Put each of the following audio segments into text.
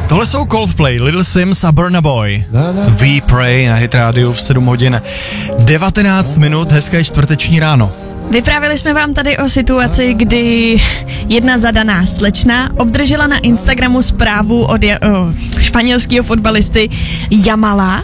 Tohle jsou Coldplay, Little Sims a Burna Boy. We Pray na Hit Radio v 7 hodin 19 minut, hezké čtvrteční ráno. Vyprávěli jsme vám tady o situaci, kdy jedna zadaná slečna obdržela na Instagramu zprávu od španělského fotbalisty Jamala,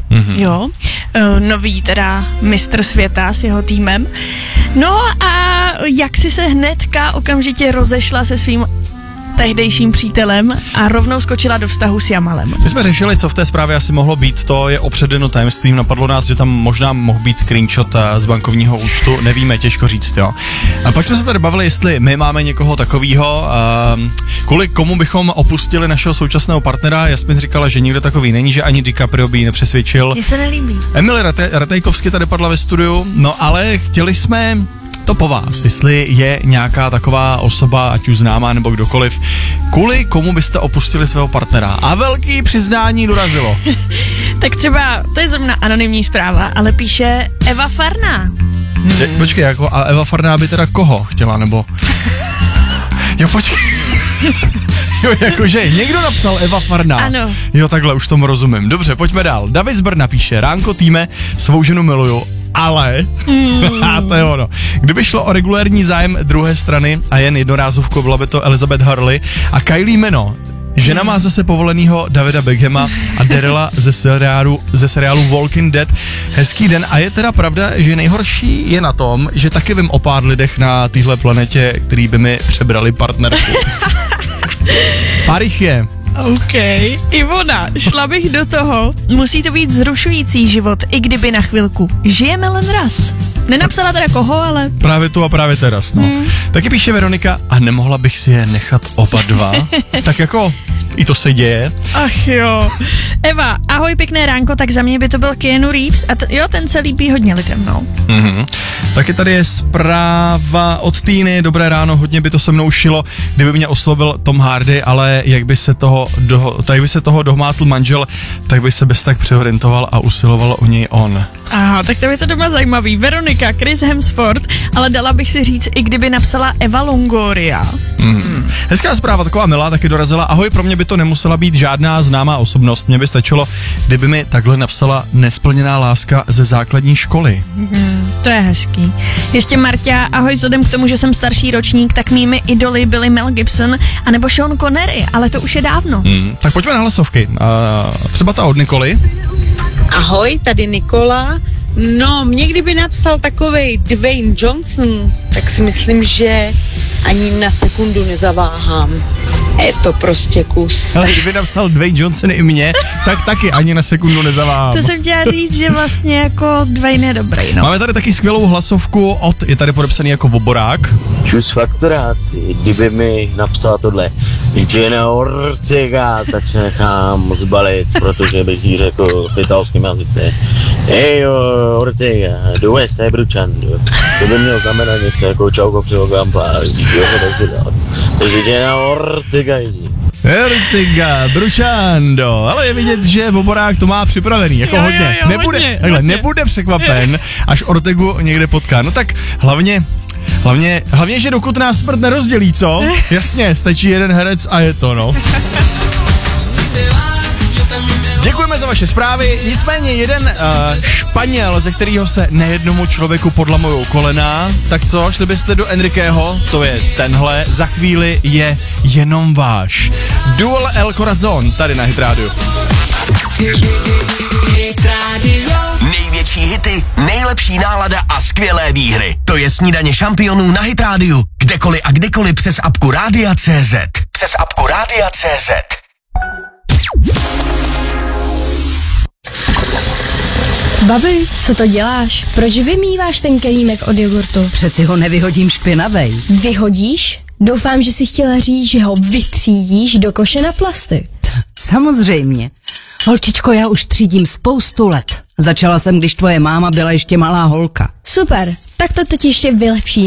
nový teda mistr světa s jeho týmem. No a jak si se hnedka okamžitě rozešla se svým tehdejším přítelem a rovnou skočila do vztahu s Jamalem. My jsme řešili, co v té zprávě asi mohlo být, to je opředeno tajemstvím, napadlo nás, že tam možná mohl být screenshot z bankovního účtu, nevíme, těžko říct, jo. A pak jsme se tady bavili, jestli my máme někoho takového, kvůli komu bychom opustili našeho současného partnera. Jasmin říkala, že nikdo takový není, že ani DiCaprio by ji nepřesvědčil. Mně se nelíbí. Emily Ratajkovsky tady padla ve studiu, no ale chtěli jsme to po vás, jestli je nějaká taková osoba, ať už známá nebo kdokoliv, kvůli komu byste opustili svého partnera. A velký přiznání dorazilo. Tak třeba, to je zrovna anonymní zpráva, ale píše Eva Farná. Počkej, jako, a Eva Farná by teda koho chtěla, nebo... Jo, počkej. Jo, jakože někdo napsal Eva Farná. Ano. Jo, takhle, už tomu rozumím. Dobře, pojďme dál. David z Brna píše, Ránko týme, svou ženu miluju, ale, to je ono. Kdyby šlo o regulérní zájem druhé strany a jen jednorázovku, byla by to Elizabeth Hurley a Kylie Minogue. Žena má zase povolenýho Davida Beckhama a Daryla ze seriálu Walking Dead. Hezký den a je teda pravda, že nejhorší je na tom, že taky vím o pár lidech na téhle planetě, který by mi přebrali partnerku. Pár jich je. OK. Ivona, šla bych do toho. Musí to být vzrušující život, i kdyby na chvilku. Žijeme len raz. Nenapsala teda koho, ale... Právě tu a právě teraz, no. Taky píše Veronika, a nemohla bych si je nechat oba dva? Tak jako, i to se děje. Ach jo. Eva, ahoj, pěkné ránko, tak za mě by to byl Keanu Reeves a ten se líbí hodně lidem, no. Taky tady je zpráva od Týny, dobré ráno, hodně by to se mnou šilo, kdyby mě oslovil Tom Hardy, ale jak by se toho dohmátl manžel, tak by se bez tak přeorientoval a usiloval o něj on. Aha, tak to je to doma zajímavý. Veronika, Chris Hemsworth, ale dala bych si říct, i kdyby napsala Eva Longoria. Hezká zpráva, taková milá, taky dorazila. Ahoj, pro mě by to nemusela být žádná známá osobnost. Mně by stačilo, kdyby mi takhle napsala nesplněná láska ze základní školy. To je hezký. Ještě Marťa, ahoj, vzhledem k tomu, že jsem starší ročník, tak mými idoly byly Mel Gibson anebo Sean Connery, ale to už je dávno. Tak pojďme na hlasovky. Třeba ta od Nikoly. Ahoj, tady Nikola. No, mě kdyby napsal takovej Dwayne Johnson, tak si myslím, že ani na sekundu nezaváhám. Je to prostě kus. Ale kdyby napsal Dwayne Johnson i mě, tak taky ani na sekundu nezaváhám. To jsem chtěla říct, že vlastně jako Dwayne je dobrý, no. Máme tady taky skvělou hlasovku je tady podepsaný jako Voborák. Čus faktoráci, kdyby mi napsal tohle Jenna Ortega, tak se nechám zbalit, protože bych jí řekl v italském jazyce Hey Ortega, dove stai bruciando? To by mělo znamenat něco jako čauko přilogám pár, takže Jenna Ortega jdi. Ortega, bruciando, ale je vidět, že Voborák to má připravený, jako hodně. Nebude překvapen, až Ortegu někde potká. No tak hlavně, že dokud nás smrt nerozdělí, co? Jasně, stačí jeden herec a je to, no. Děkujeme za vaše zprávy, nicméně jeden Španěl, ze kterého se nejednomu člověku podlamujou kolena, tak co, šli byste do Enriqueho, to je tenhle, za chvíli je jenom váš. Duel El Corazon, tady na Hit Radio. Největší hity, nejlepší nálada a skvělé výhry. To je snídaně šampionů na Hit Radio. Kdekoliv a kdykoliv přes apku Rádia.cz. Přes apku Rádia.cz. Babi, co to děláš? Proč vymýváš ten kelímek od jogurtu? Přeci ho nevyhodím špinavej. Vyhodíš? Doufám, že jsi chtěla říct, že ho vytřídíš do koše na plasty. Samozřejmě. Holčičko, já už třídím spoustu let. Začala jsem, když tvoje máma byla ještě malá holka. Super, tak to teď ještě vylepším.